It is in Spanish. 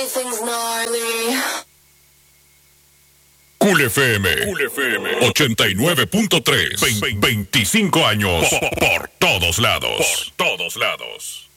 Cool FM 89.3. 25 años por todos lados. Por todos lados.